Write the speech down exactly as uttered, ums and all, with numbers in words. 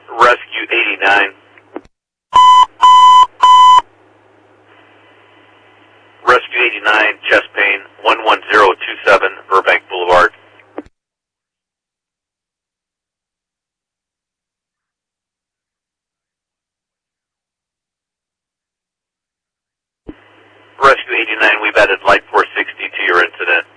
Rescue eighty-nine. Rescue eighty-nine, chest pain, one one zero two seven, Burbank Boulevard. Rescue eighty-nine, we've added Light four sixty to your incident.